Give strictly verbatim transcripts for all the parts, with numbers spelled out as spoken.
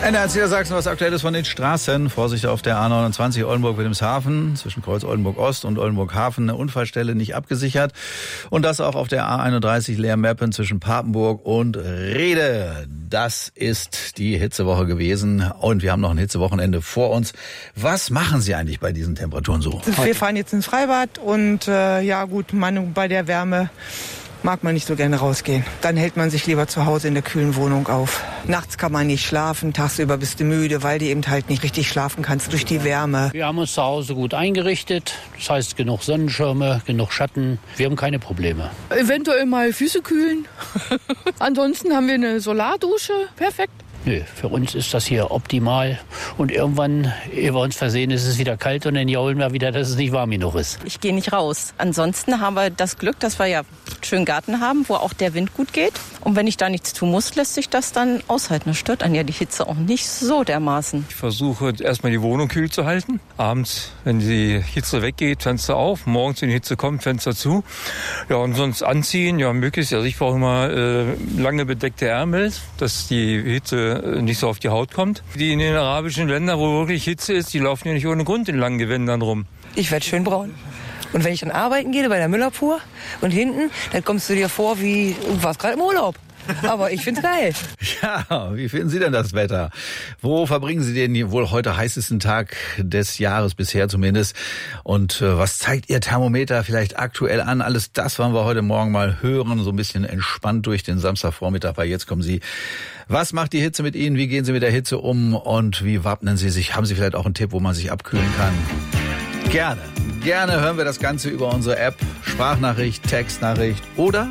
N R C Sachsen, was aktuell ist von den Straßen. Vorsicht auf der A neunundzwanzig Oldenburg-Wilhelmshaven zwischen Kreuz Oldenburg-Ost und Oldenburg-Hafen. Eine Unfallstelle nicht abgesichert. Und das auch auf der A einunddreißig Leer-Meppen zwischen Papenburg und Rede. Das ist die Hitzewoche gewesen. Und wir haben noch ein Hitzewochenende vor uns. Was machen Sie eigentlich bei diesen Temperaturen so? Wir fahren jetzt ins Freibad und äh, ja gut, man, bei der Wärme mag man nicht so gerne rausgehen. Dann hält man sich lieber zu Hause in der kühlen Wohnung auf. Nachts kann man nicht schlafen, tagsüber bist du müde, weil du eben halt nicht richtig schlafen kannst durch die Wärme. Wir haben uns zu Hause gut eingerichtet. Das heißt, genug Sonnenschirme, genug Schatten. Wir haben keine Probleme. Eventuell mal Füße kühlen. Ansonsten haben wir eine Solardusche. Perfekt. Nö, für uns ist das hier optimal. Und irgendwann, ehe wir uns versehen, ist es wieder kalt und dann jaulen wir wieder, dass es nicht warm genug ist. Ich gehe nicht raus. Ansonsten haben wir das Glück, dass wir ja einen schönen Garten haben, wo auch der Wind gut geht. Und wenn ich da nichts tun muss, lässt sich das dann aushalten. Das stört einen ja die Hitze auch nicht so dermaßen. Ich versuche erstmal die Wohnung kühl zu halten. Abends, wenn die Hitze weggeht, Fenster auf. Morgens, wenn die Hitze kommt, Fenster zu. Ja, und sonst anziehen, ja, möglichst. Also ich brauche immer äh, lange bedeckte Ärmel, dass die Hitze nicht so auf die Haut kommt. Die in den arabischen Ländern, wo wirklich Hitze ist, die laufen ja nicht ohne Grund in langen Gewändern rum. Ich werde schön braun. Und wenn ich dann arbeiten gehe bei der Müllabfuhr und hinten, dann kommst du dir vor wie, du warst gerade im Urlaub. Aber ich find's geil. Ja, wie finden Sie denn das Wetter? Wo verbringen Sie den wohl heute heißesten Tag des Jahres bisher zumindest? Und äh, was zeigt Ihr Thermometer vielleicht aktuell an? Alles das wollen wir heute Morgen mal hören, so ein bisschen entspannt durch den Samstagvormittag, weil jetzt kommen Sie. Was macht die Hitze mit Ihnen? Wie gehen Sie mit der Hitze um? Und wie wappnen Sie sich? Haben Sie vielleicht auch einen Tipp, wo man sich abkühlen kann? Gerne. Gerne hören wir das Ganze über unsere App, Sprachnachricht, Textnachricht oder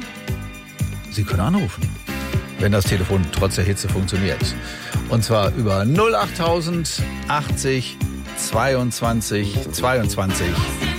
Sie können anrufen, wenn das Telefon trotz der Hitze funktioniert. Und zwar über null achttausend achtzig zweiundzwanzig zweiundzwanzig.